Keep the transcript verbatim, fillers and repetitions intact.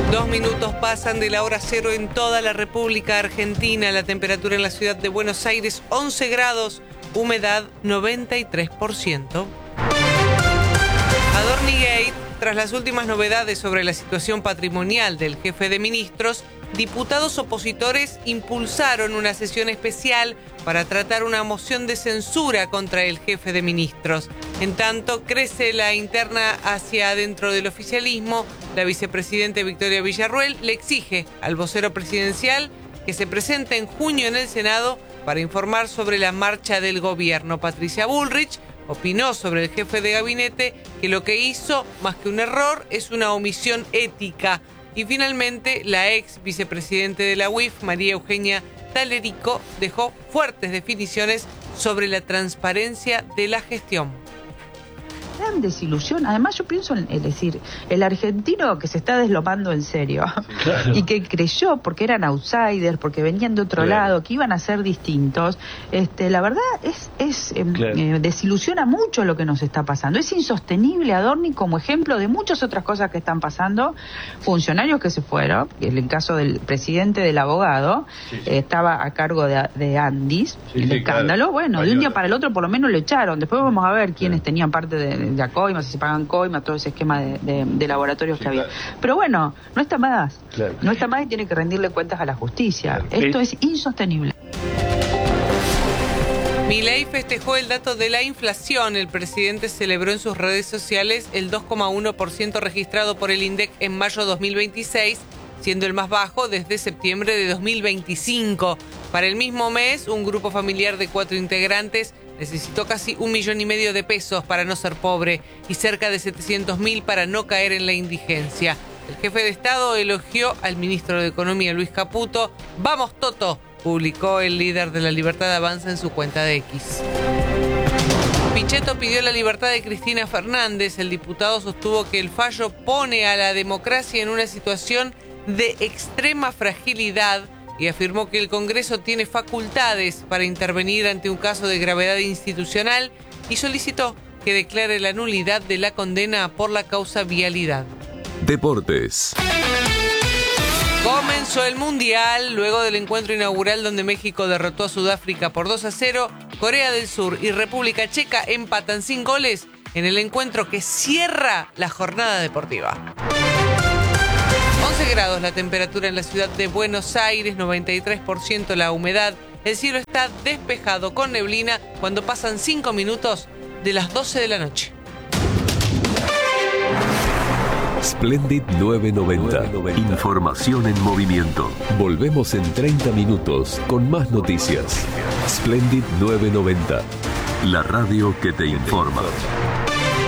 Dos minutos pasan de la hora cero en toda la República Argentina. La temperatura en la ciudad de Buenos Aires, once grados, humedad noventa y tres por ciento. Adornigate, tras las últimas novedades sobre la situación patrimonial del jefe de ministros, diputados opositores impulsaron una sesión especial para tratar una moción de censura contra el jefe de ministros. En tanto, crece la interna hacia adentro del oficialismo. La vicepresidenta Victoria Villarruel le exige al vocero presidencial que se presente en junio en el Senado para informar sobre la marcha del gobierno. Patricia Bullrich opinó sobre el jefe de gabinete que lo que hizo, más que un error, es una omisión ética. Y finalmente, la ex vicepresidente de la U I F, María Eugenia Talerico, dejó fuertes definiciones sobre la transparencia de la gestión. Gran desilusión. Además, yo pienso en, es decir, el argentino que se está deslomando en serio, sí, claro, y que creyó, porque eran outsiders, porque venían de otro claro. lado, que iban a ser distintos. Este, la verdad es, es claro. eh, desilusiona mucho lo que nos está pasando. Es insostenible Adorni como ejemplo de muchas otras cosas que están pasando. Funcionarios que se fueron, en el caso del presidente del abogado, sí, sí. Eh, estaba a cargo de, de Andis, sí, el sí, escándalo. Claro. Bueno, Ay, de un día para el otro por lo menos lo echaron. Después vamos a ver quiénes claro. tenían parte de de coima, si se pagan coima, todo ese esquema de, de, de laboratorios sí, que había. Claro. Pero bueno, no está más. Claro. No está más y tiene que rendirle cuentas a la justicia. Claro. Esto es insostenible. Milei festejó el dato de la inflación. El presidente celebró en sus redes sociales el dos coma uno por ciento registrado por el INDEC en mayo de dos mil veintiséis, siendo el más bajo desde septiembre de dos mil veinticinco. Para el mismo mes, un grupo familiar de cuatro integrantes necesitó casi un millón y medio de pesos para no ser pobre y cerca de setecientos mil para no caer en la indigencia. El jefe de Estado elogió al ministro de Economía, Luis Caputo. ¡Vamos, Toto!, publicó el líder de la Libertad Avanza en su cuenta de X. Pichetto pidió la libertad de Cristina Fernández. El diputado sostuvo que el fallo pone a la democracia en una situación de extrema fragilidad y afirmó que el Congreso tiene facultades para intervenir ante un caso de gravedad institucional y solicitó que declare la nulidad de la condena por la causa vialidad. Deportes. Comenzó el Mundial luego del encuentro inaugural donde México derrotó a Sudáfrica por dos a cero. Corea del Sur y República Checa empatan sin goles en el encuentro que cierra la jornada deportiva. once grados la temperatura en la ciudad de Buenos Aires, noventa y tres por ciento la humedad. El cielo está despejado con neblina cuando pasan cinco minutos de las doce de la noche. Splendid nueve noventa. Información en movimiento. Volvemos en treinta minutos con más noticias. Splendid nueve noventa. La radio que te informa.